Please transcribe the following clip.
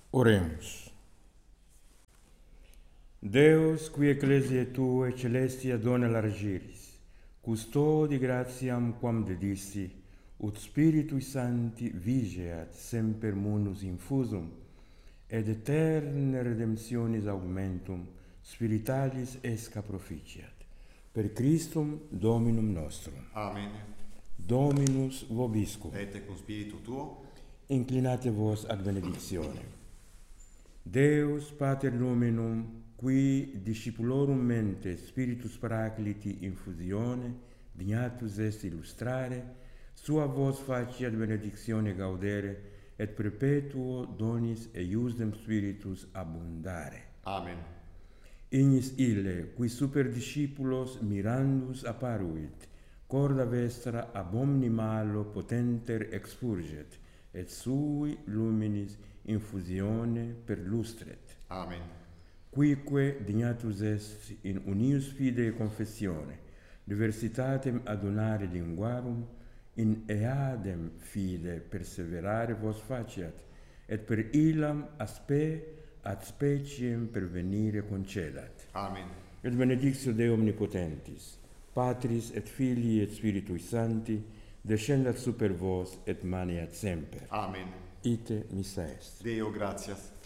Oremus. Deus, qui ecclesiae Tue celestia dona largiris, custodi gratiam quam dedissi, ut Spiritui Sancti vigeat semper munus infusum, et eterne redemptionis augmentum spiritualis esca proficiat. Per Christum Dominum nostrum. Amen. Dominus vobiscum. Et cum spiritu tuo. Inclinate vos ad benedictionem. Deus Pater Nominum, qui discipulorum mente Spiritus Paracliti infusione dignatus est illustrare, sua vos faciat benedictione gaudere, et perpetuo donis eiusdem Spiritus abundare. Amen. Ignis ille, qui super discipulos mirandus apparuit, corda vestra ab omni malo potenter expurget, et sui luminis infusione perlustret. Amen. Quique dignatus est in unius fide confessione, diversitatem adunare linguarum, in eadem fide perseverare vos faciat, et per illam aspe ad speciem pervenire concedat. Amen. Et benedictio Dei omnipotentis, Patris et Filii et Spiritui Sancti, descendat super vos et maneat semper. Amen. Ite missa est. Deo gratias.